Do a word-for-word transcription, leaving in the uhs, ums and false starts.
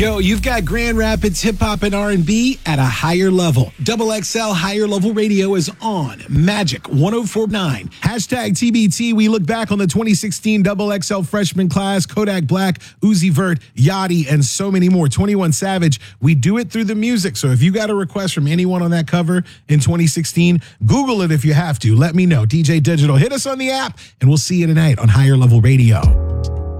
Yo, you've got Grand Rapids hip hop and R and B at a higher level. Double X L Higher Level Radio is on Magic one oh four point nine. Hashtag T B T. We look back on the twenty sixteen Double X L freshman class, Kodak Black, Uzi Vert, Yachty, and so many more. twenty-one Savage. We do it through the music. So if you got a request from anyone on that cover in twenty sixteen, Google it if you have to. Let me know. D J Digital. Hit us on the app, and we'll see you tonight on Higher Level Radio.